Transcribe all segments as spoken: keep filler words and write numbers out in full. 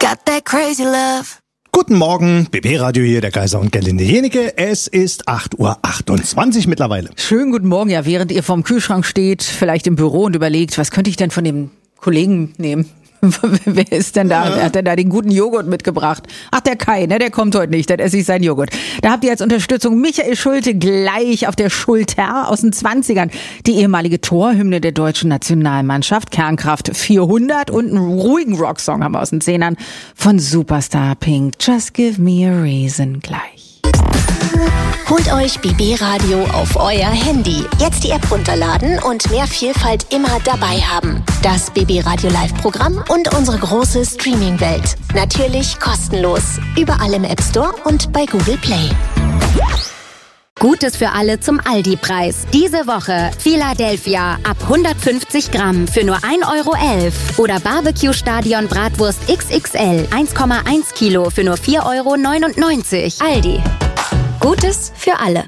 Got that crazy love. Guten Morgen, B B-Radio hier, der Kaiser und Gerlinde Jenike. Es ist acht Uhr achtundzwanzig mittlerweile. Schönen guten Morgen, ja, während ihr vorm Kühlschrank steht, vielleicht im Büro und überlegt, was könnte ich denn von dem Kollegen nehmen? Wer ist denn da? Ja. Wer hat denn da den guten Joghurt mitgebracht? Ach, der Kai, ne? Der kommt heute nicht, dann esse ich seinen Joghurt. Da habt ihr als Unterstützung Michael Schulte gleich auf der Schulter aus den zwanzigern. Die ehemalige Torhymne der deutschen Nationalmannschaft, Kernkraft vierhundert, und einen ruhigen Rocksong haben wir aus den Zehnern von Superstar Pink. Just give me a reason gleich. Holt euch B B-Radio auf euer Handy. Jetzt die App runterladen und mehr Vielfalt immer dabei haben. Das B B-Radio Live-Programm und unsere große Streaming-Welt. Natürlich kostenlos. Überall im App Store und bei Google Play. Gutes für alle zum Aldi-Preis. Diese Woche Philadelphia ab hundertfünfzig Gramm für nur ein Euro elf. Oder Barbecue Stadion Bratwurst X X L eins Komma eins Kilo für nur vier Euro neunundneunzig. Aldi. Gutes für alle.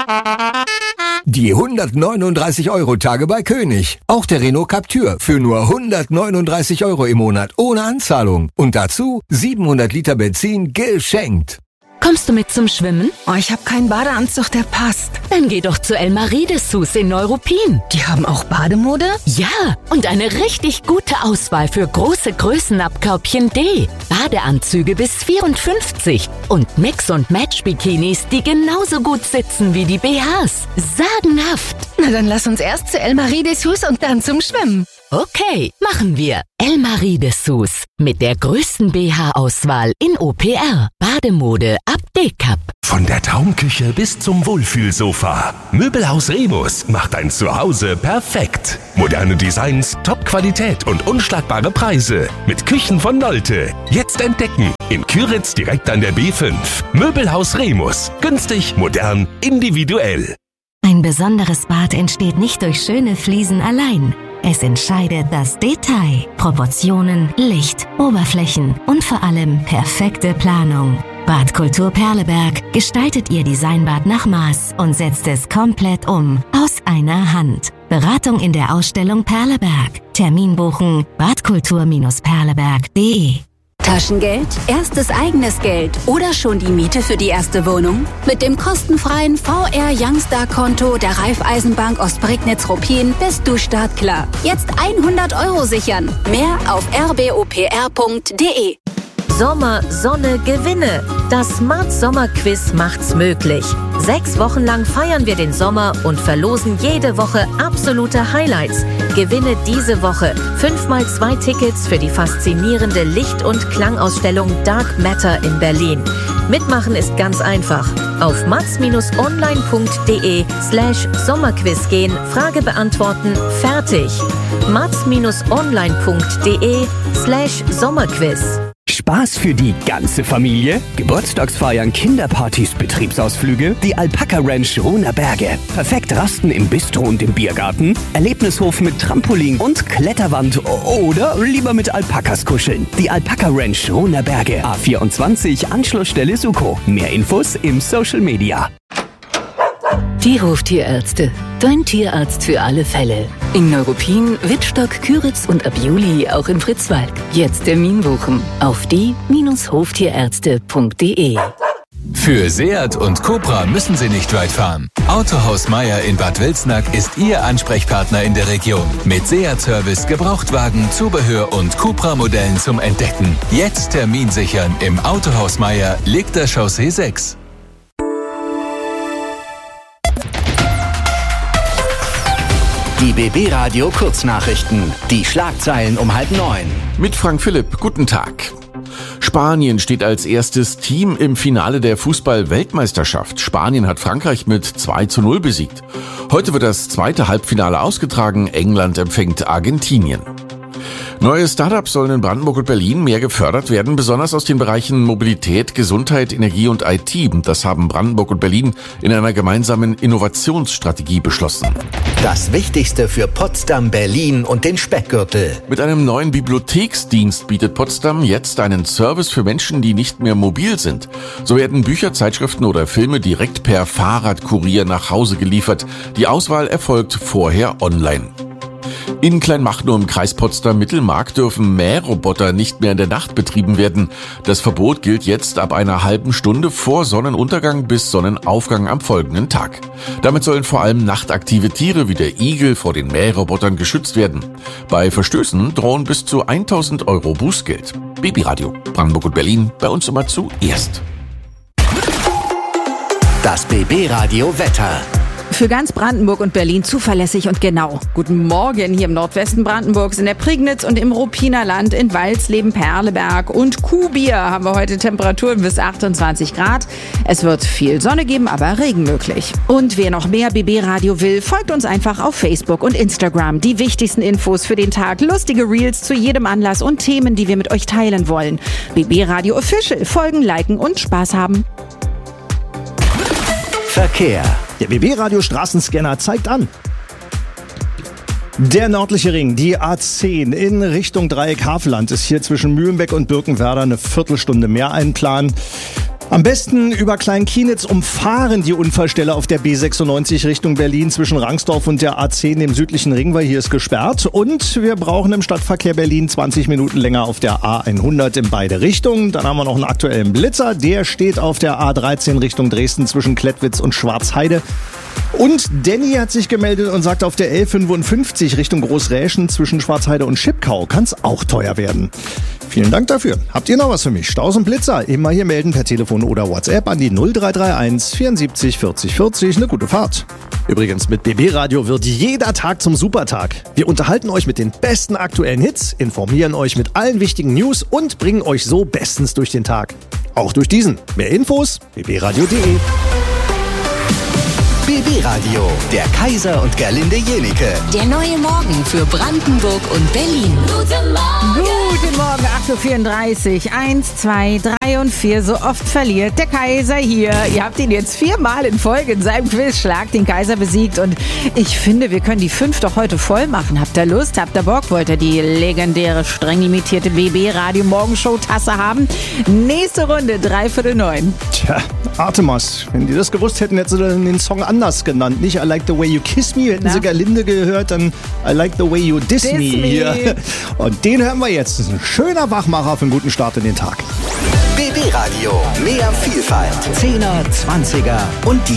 Die hundertneununddreißig Euro Tage bei König. Auch der Renault Captur für nur hundertneununddreißig Euro im Monat ohne Anzahlung. Und dazu siebenhundert Liter Benzin geschenkt. Kommst du mit zum Schwimmen? Oh, ich habe keinen Badeanzug, der passt. Dann geh doch zu Elmarie Dessous in Neuruppin. Die haben auch Bademode? Ja, und eine richtig gute Auswahl für große Größen ab Körbchen D. Badeanzüge bis vierundfünfzig und Mix- und Match-Bikinis, die genauso gut sitzen wie die B Hs. Sagenhaft. Na, dann lass uns erst zu Elmarie Dessous und dann zum Schwimmen. Okay, machen wir. Elmarie Dessous mit der größten B H-Auswahl in O P R. Bademode ab D-Cup. Von der Traumküche bis zum Wohlfühlsofa. Möbelhaus Remus macht dein Zuhause perfekt. Moderne Designs, Top-Qualität und unschlagbare Preise. Mit Küchen von Nolte. Jetzt entdecken. In Küritz direkt an der B fünf. Möbelhaus Remus. Günstig, modern, individuell. Ein besonderes Bad entsteht nicht durch schöne Fliesen allein. Es entscheidet das Detail, Proportionen, Licht, Oberflächen und vor allem perfekte Planung. Badkultur Perleberg gestaltet Ihr Designbad nach Maß und setzt es komplett um, aus einer Hand. Beratung in der Ausstellung Perleberg. Termin buchen badkultur Perleberg punkt de. Taschengeld, erstes eigenes Geld oder schon die Miete für die erste Wohnung? Mit dem kostenfreien V R Youngstar-Konto der Raiffeisenbank Ostprignitz-Ruppin bist du startklar. Jetzt hundert Euro sichern. Mehr auf r b o p r punkt de. Sommer, Sonne, Gewinne. Das Smart Sommer Quiz macht's möglich. Sechs Wochen lang feiern wir den Sommer und verlosen jede Woche absolute Highlights. Gewinne diese Woche fünfmal zwei Tickets für die faszinierende Licht- und Klangausstellung Dark Matter in Berlin. Mitmachen ist ganz einfach. Auf mats-online.de slash Sommerquiz gehen, Frage beantworten, fertig. mats-online.de slash Sommerquiz. Spaß für die ganze Familie? Geburtstagsfeiern, Kinderpartys, Betriebsausflüge? Die Alpaka Ranch Ruhner Berge. Perfekt rasten im Bistro und im Biergarten? Erlebnishof mit Trampolin und Kletterwand oder lieber mit Alpakas kuscheln? Die Alpaka Ranch Ruhner Berge. A vierundzwanzig, Anschlussstelle Suko. Mehr Infos im Social Media. Die Hoftierärzte. Dein Tierarzt für alle Fälle. In Neuruppin, Wittstock, Küritz und ab Juli auch in Fritzwald. Jetzt Termin buchen auf die Hoftierärzte punkt de. Für Seat und Cupra müssen Sie nicht weit fahren. Autohaus Meier in Bad Wilsnack ist Ihr Ansprechpartner in der Region. Mit Seat-Service, Gebrauchtwagen, Zubehör und Cupra-Modellen zum Entdecken. Jetzt Termin sichern im Autohaus Meier, Legter Chaussee sechs. Die B B-Radio Kurznachrichten. Die Schlagzeilen um halb neun. Mit Frank Philipp, guten Tag. Spanien steht als erstes Team im Finale der Fußball-Weltmeisterschaft. Spanien hat Frankreich mit zwei zu null besiegt. Heute wird das zweite Halbfinale ausgetragen. England empfängt Argentinien. Neue Startups sollen in Brandenburg und Berlin mehr gefördert werden, besonders aus den Bereichen Mobilität, Gesundheit, Energie und I T. Das haben Brandenburg und Berlin in einer gemeinsamen Innovationsstrategie beschlossen. Das Wichtigste für Potsdam, Berlin und den Speckgürtel. Mit einem neuen Bibliotheksdienst bietet Potsdam jetzt einen Service für Menschen, die nicht mehr mobil sind. So werden Bücher, Zeitschriften oder Filme direkt per Fahrradkurier nach Hause geliefert. Die Auswahl erfolgt vorher online. In Kleinmachnow im Kreis Potsdam-Mittelmark dürfen Mähroboter nicht mehr in der Nacht betrieben werden. Das Verbot gilt jetzt ab einer halben Stunde vor Sonnenuntergang bis Sonnenaufgang am folgenden Tag. Damit sollen vor allem nachtaktive Tiere wie der Igel vor den Mährobotern geschützt werden. Bei Verstößen drohen bis zu tausend Euro Bußgeld. Babyradio, Brandenburg und Berlin, bei uns immer zuerst. Das B B-Radio Wetter. Für ganz Brandenburg und Berlin zuverlässig und genau. Guten Morgen hier im Nordwesten Brandenburgs, in der Prignitz und im Ruppiner Land, in Walsleben, Perleberg und Kuhbier haben wir heute Temperaturen bis achtundzwanzig Grad. Es wird viel Sonne geben, aber Regen möglich. Und wer noch mehr B B-Radio will, folgt uns einfach auf Facebook und Instagram. Die wichtigsten Infos für den Tag, lustige Reels zu jedem Anlass und Themen, die wir mit euch teilen wollen. B B-Radio Official, folgen, liken und Spaß haben. Verkehr. Der B B-Radio Straßenscanner zeigt an. Der nördliche Ring, die A zehn in Richtung Dreieck Havelland, ist hier zwischen Mühlenbeck und Birkenwerder eine Viertelstunde mehr einplanen. Am besten über Kleinkienitz umfahren die Unfallstelle auf der B sechsundneunzig Richtung Berlin zwischen Rangsdorf und der A zehn im südlichen Ring, weil hier ist gesperrt. Und wir brauchen im Stadtverkehr Berlin zwanzig Minuten länger auf der A hundert in beide Richtungen. Dann haben wir noch einen aktuellen Blitzer, der steht auf der A dreizehn Richtung Dresden zwischen Klettwitz und Schwarzheide. Und Danny hat sich gemeldet und sagt, auf der L fünfundfünfzig Richtung Großräschen zwischen Schwarzheide und Schipkau kann es auch teuer werden. Vielen Dank dafür. Habt ihr noch was für mich? Staus und Blitzer, immer hier melden per Telefon oder WhatsApp an die null drei drei eins vierundsiebzig vierzig vierzig. Eine gute Fahrt. Übrigens, mit B B-Radio wird jeder Tag zum Supertag. Wir unterhalten euch mit den besten aktuellen Hits, informieren euch mit allen wichtigen News und bringen euch so bestens durch den Tag. Auch durch diesen. Mehr Infos, b b radio punkt de. B B-Radio, der Kaiser und Gerlinde Jenike. Der neue Morgen für Brandenburg und Berlin. Guten Morgen. Guten Morgen, acht Uhr vierunddreißig. Eins, zwei, drei und vier. So oft verliert der Kaiser hier. Ihr habt ihn jetzt viermal in Folge in seinem Quiz Schlag den Kaiser besiegt. Und ich finde, wir können die fünf doch heute voll machen. Habt ihr Lust? Habt ihr Bock? Wollt ihr die legendäre, streng limitierte B B-Radio-Morgenshow-Tasse haben? Nächste Runde, dreiviertel neun. Tja, Artemas, wenn die das gewusst hätten, hätten sie dann den Song anders genannt. Nicht I Like the Way You Kiss Me, hätten Na? sie Gerlinde gehört, dann I Like the Way You Diss, Diss Me. Hier. Und den hören wir jetzt. Das ist ein schöner Wachmacher für einen guten Start in den Tag. B B-Radio, mehr Vielfalt. Zehner, Zwanziger und die